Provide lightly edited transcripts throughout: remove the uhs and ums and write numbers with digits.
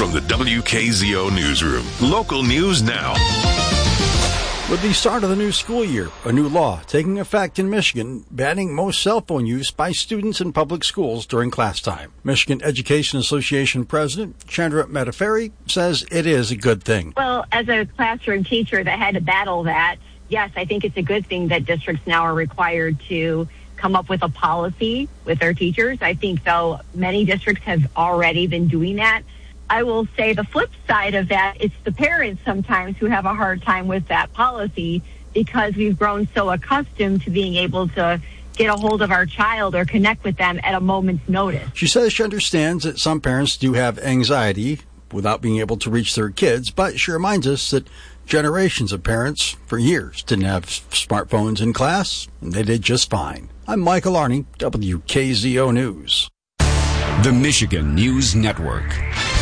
from the WKZO Newsroom. Local news now. With the start of the new school year, a new law taking effect in Michigan banning most cell phone use by students in public schools during class time. Michigan Education Association President Chandra Metaferi says it is a good thing. Well, as a classroom teacher that had to battle that, yes, I think it's a good thing that districts now are required to come up with a policy with their teachers. I think, though, many districts have already been doing that. I will say the flip side of that, it's the parents sometimes who have a hard time with that policy because we've grown so accustomed to being able to get a hold of our child or connect with them at a moment's notice. She says she understands that some parents do have anxiety without being able to reach their kids, but she reminds us that generations of parents for years didn't have smartphones in class, and they did just fine. I'm Michael Arney, WKZO News. The Michigan News Network.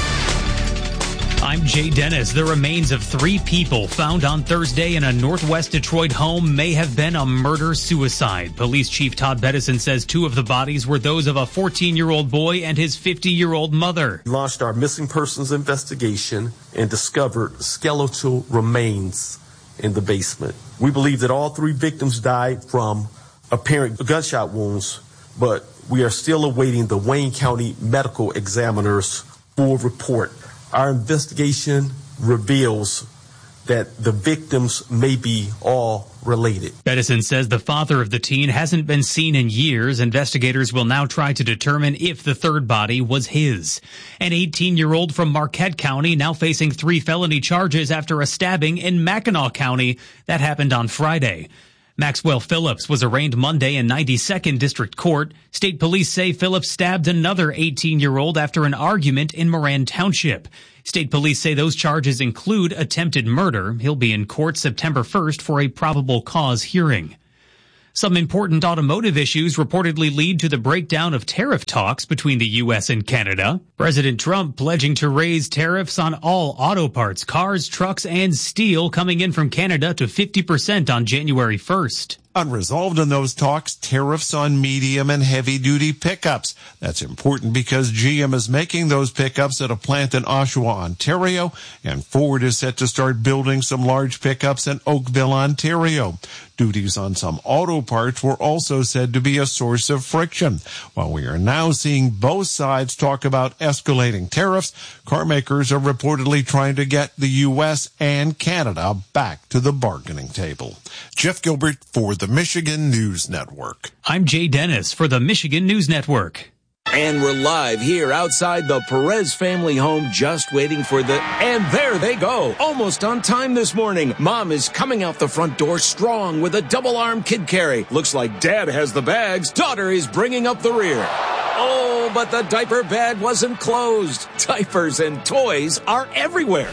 I'm Jay Dennis. The remains of 3 people found on Thursday in a northwest Detroit home may have been a murder-suicide. Police Chief Todd Bettison says 2 of the bodies were those of a 14-year-old boy and his 50-year-old mother. We launched our missing persons investigation and discovered skeletal remains in the basement. We believe that all 3 victims died from apparent gunshot wounds, but we are still awaiting the Wayne County Medical Examiner's full report. Our investigation reveals that the victims may be all related. Bettison says the father of the teen hasn't been seen in years. Investigators will now try to determine if the third body was his. An 18-year-old from Marquette County now facing 3 felony charges after a stabbing in Mackinac County. That happened on Friday. Maxwell Phillips was arraigned Monday in 92nd District Court. State police say Phillips stabbed another 18-year-old after an argument in Moran Township. State police say those charges include attempted murder. He'll be in court September 1st for a probable cause hearing. Some important automotive issues reportedly lead to the breakdown of tariff talks between the U.S. and Canada. President Trump pledging to raise tariffs on all auto parts, cars, trucks, and steel coming in from Canada to 50% on January 1st. Unresolved in those talks, tariffs on medium and heavy-duty pickups. That's important because GM is making those pickups at a plant in Oshawa, Ontario, and Ford is set to start building some large pickups in Oakville, Ontario. Duties on some auto parts were also said to be a source of friction. While we are now seeing both sides talk about escalating tariffs, car makers are reportedly trying to get the U.S. and Canada back to the bargaining table. Jeff Gilbert for the Michigan News Network. I'm Jay Dennis for the Michigan News Network. And we're live here outside the Perez family home, just waiting for and there they go. Almost on time this morning. Mom is coming out the front door strong with a double-arm kid carry. Looks like Dad has the bags. Daughter is bringing up the rear. Oh, but the diaper bag wasn't closed. Diapers and toys are everywhere.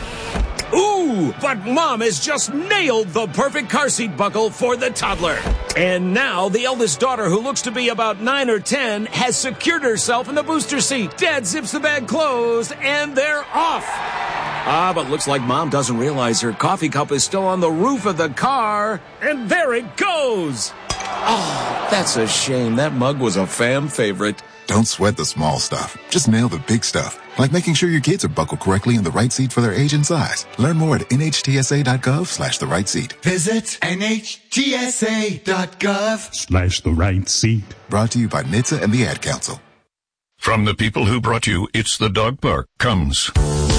Ooh, but Mom has just nailed the perfect car seat buckle for the toddler. And now the eldest daughter, who looks to be about 9 or 10, has secured herself in the booster seat. Dad zips the bag closed, and they're off. But looks like Mom doesn't realize her coffee cup is still on the roof of the car. And there it goes. Oh, that's a shame. That mug was a fam favorite. Don't sweat the small stuff. Just nail the big stuff, like making sure your kids are buckled correctly in the right seat for their age and size. Learn more at nhtsa.gov/the right seat. Visit nhtsa.gov/the right seat. Brought to you by NHTSA and the Ad Council. From the people who brought you It's the Dog Park comes